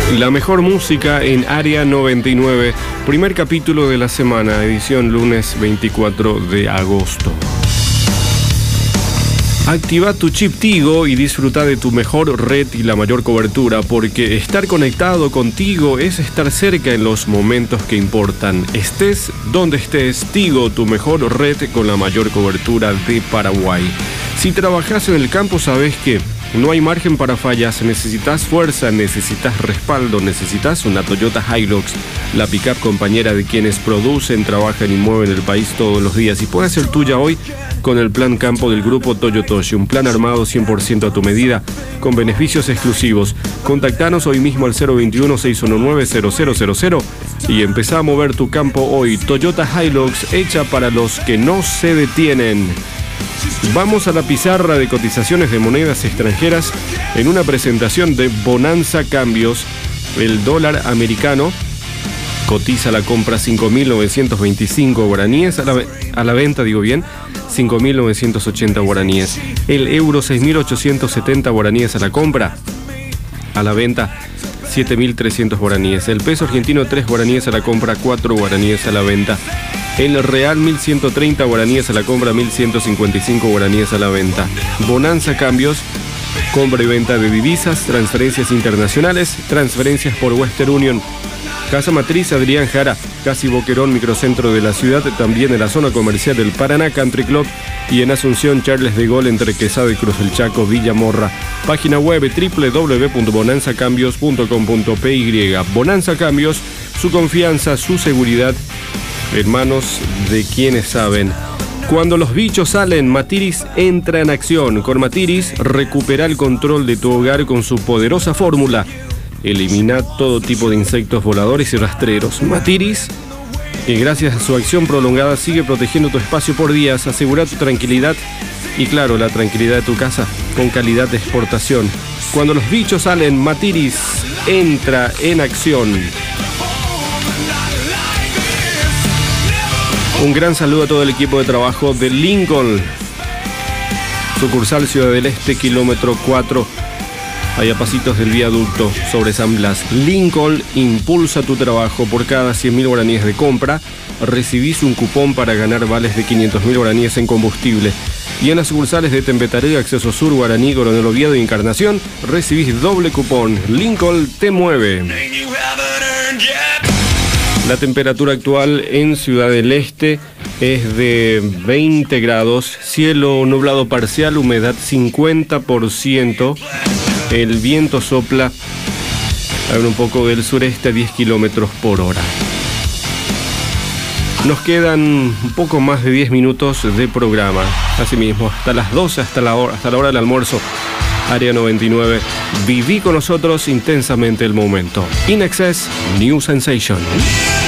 La mejor música en Área 99, primer capítulo de la semana, edición lunes 24 de agosto. Activa tu chip Tigo y disfruta de tu mejor red y la mayor cobertura, porque estar conectado contigo es estar cerca en los momentos que importan. Estés donde estés, Tigo, tu mejor red con la mayor cobertura de Paraguay. Si trabajas en el campo, sabes que no hay margen para fallas. Necesitas fuerza, necesitas respaldo, necesitas una Toyota Hilux, la pickup compañera de quienes producen, trabajan y mueven el país todos los días, y puede ser tuya hoy con el plan campo del grupo Toyotoshi, un plan armado 100% a tu medida, con beneficios exclusivos. Contactanos hoy mismo al 021-619-0000 y empezá a mover tu campo hoy. Toyota Hilux, hecha para los que no se detienen. Vamos a la pizarra de cotizaciones de monedas extranjeras en una presentación de Bonanza Cambios. El dólar americano cotiza la compra 5.925 guaraníes, a la venta, 5.980 guaraníes. El euro 6.870 guaraníes a la compra, a la venta 7.300 guaraníes. El peso argentino 3 guaraníes a la compra, 4 guaraníes a la venta. El real 1.130 guaraníes a la compra, 1.155 guaraníes a la venta. Bonanza Cambios, compra y venta de divisas, transferencias internacionales, transferencias por Western Union. Casa Matriz Adrián Jara, casi Boquerón, microcentro de la ciudad, también en la zona comercial del Paraná Country Club, y en Asunción Charles de Gaulle entre Quesada y Cruz del Chaco, Villa Morra. Página web www.bonanzacambios.com.py. Bonanza Cambios, su confianza, su seguridad en manos de quienes saben. Cuando los bichos salen, Matiris entra en acción. Con Matiris, recupera el control de tu hogar con su poderosa fórmula. Elimina todo tipo de insectos voladores y rastreros. Matiris, que gracias a su acción prolongada sigue protegiendo tu espacio por días, asegura tu tranquilidad y, claro, la tranquilidad de tu casa con calidad de exportación. Cuando los bichos salen, Matiris entra en acción. Un gran saludo a todo el equipo de trabajo de Lincoln, sucursal Ciudad del Este, kilómetro 4. Ahí a pasitos del viaducto sobre San Blas. Lincoln impulsa tu trabajo. Por cada 100.000 guaraníes de compra, recibís un cupón para ganar vales de 500.000 guaraníes en combustible. Y en las sucursales de Tempetaré, Acceso Sur, Guaraní, Coronel Oviedo y Encarnación, recibís doble cupón. Lincoln te mueve. La temperatura actual en Ciudad del Este es de 20 grados, cielo nublado parcial, humedad 50%. El viento sopla un poco del sureste a 10 kilómetros por hora. Nos quedan un poco más de 10 minutos de programa. Asimismo, hasta las 12, hasta la hora del almuerzo. Área 99. Viví con nosotros intensamente el momento. In Excess, New Sensation.